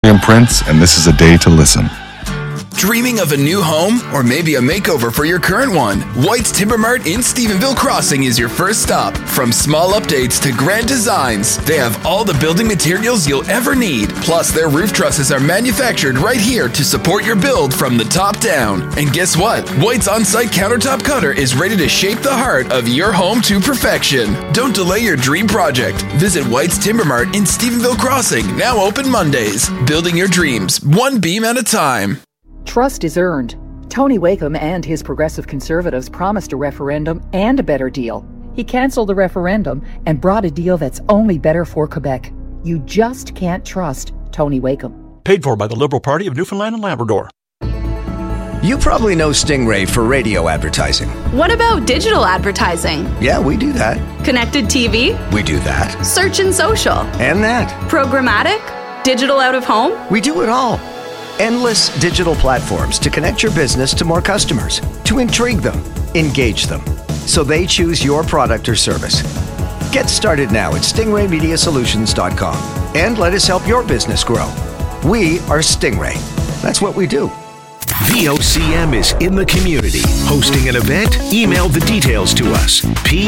I'm Prince, and this is a day to listen. Dreaming of a new home or maybe a makeover for your current one? White's Timber Mart in Stephenville Crossing is your first stop. From small updates to grand designs, they have all the building materials you'll ever need. Plus, their roof trusses are manufactured right here to support your build from the top down. And guess what? White's on-site countertop cutter is ready to shape the heart of your home to perfection. Don't delay your dream project. Visit White's Timber Mart in Stephenville Crossing, now open Mondays. Building your dreams, one beam at a time. Trust is earned. Tony Wakeham and his Progressive Conservatives promised a referendum and a better deal. He cancelled the referendum and brought a deal that's only better for Quebec. You just can't trust Tony Wakeham. Paid for by the Liberal Party of Newfoundland and Labrador. You probably know Stingray for radio advertising. What about digital advertising? Yeah, we do that. Connected TV? We do that. Search and social? And that. Programmatic? Digital out of home? We do it all. Endless digital platforms to connect your business to more customers, to intrigue them, engage them, so they choose your product or service. Get started now at stingraymediasolutions.com and let us help your business grow. We are Stingray. That's what we do. VOCM is in the community. Hosting an event? Email the details to us.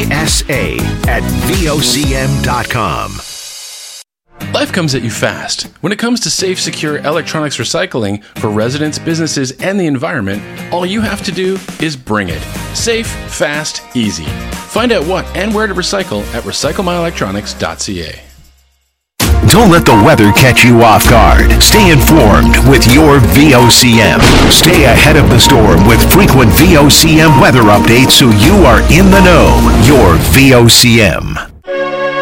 PSA@VOCM.com. Life comes at you fast. When it comes to safe, secure electronics recycling for residents, businesses, and the environment, all you have to do is bring it. Safe, fast, easy. Find out what and where to recycle at recyclemyelectronics.ca. Don't let the weather catch you off guard. Stay informed with your VOCM. Stay ahead of the storm with frequent VOCM weather updates so you are in the know. Your VOCM.